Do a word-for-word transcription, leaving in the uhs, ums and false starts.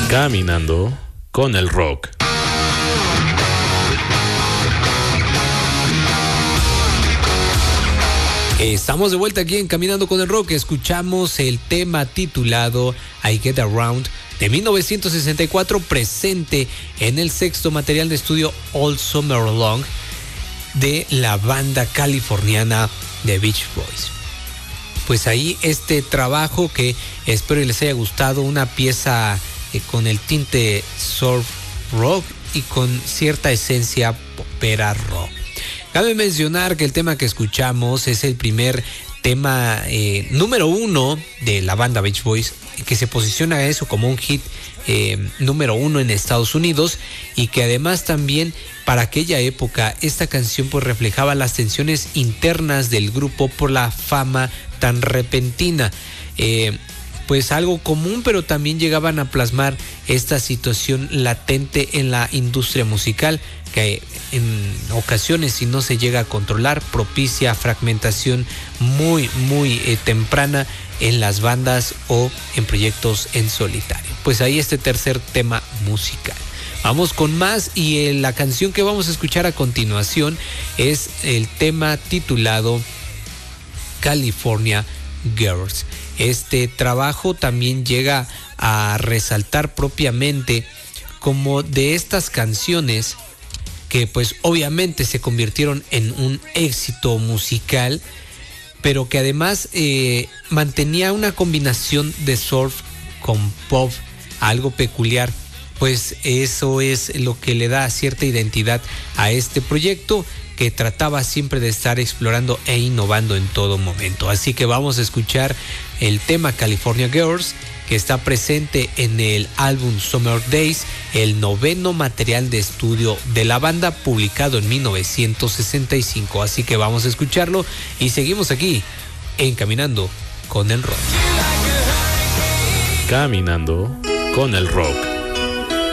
Caminando con el rock. Estamos de vuelta aquí en Caminando con el Rock. Escuchamos el tema titulado I Get Around de mil novecientos sesenta y cuatro, presente en el sexto material de estudio All Summer Long de la banda californiana The Beach Boys. Pues ahí este trabajo que espero les haya gustado, una pieza eh, con el tinte surf rock y con cierta esencia popera rock. Cabe mencionar que el tema que escuchamos es el primer tema eh, número uno de la banda Beach Boys, que se posiciona eso como un hit eh, número uno en Estados Unidos, y que además también para aquella época esta canción pues reflejaba las tensiones internas del grupo por la fama tan repentina. Eh, pues algo común, pero también llegaban a plasmar esta situación latente en la industria musical, que en ocasiones, si no se llega a controlar, propicia fragmentación muy muy eh, temprana en las bandas o en proyectos en solitario. Pues ahí este tercer tema musical. Vamos con más, y eh, la canción que vamos a escuchar a continuación es el tema titulado California Girls. Este trabajo también llega a resaltar propiamente como de estas canciones que pues obviamente se convirtieron en un éxito musical, pero que además eh, mantenía una combinación de surf con pop, algo peculiar. Pues eso es lo que le da cierta identidad a este proyecto, que trataba siempre de estar explorando e innovando en todo momento. Así que vamos a escuchar el tema California Girls, que está presente en el álbum Summer Days, el noveno material de estudio de la banda, publicado en mil novecientos sesenta y cinco. Así que vamos a escucharlo y seguimos aquí en Caminando con el Rock. Caminando con el rock.